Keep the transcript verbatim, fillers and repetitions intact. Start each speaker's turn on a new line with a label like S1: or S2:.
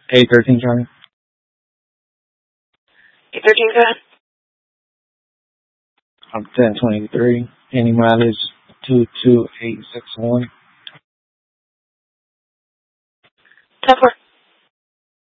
S1: A thirteen, Charlie.
S2: A thirteen, go ahead.
S1: I'm ten twenty-three. Any mileage two two eight six one.
S2: ten four.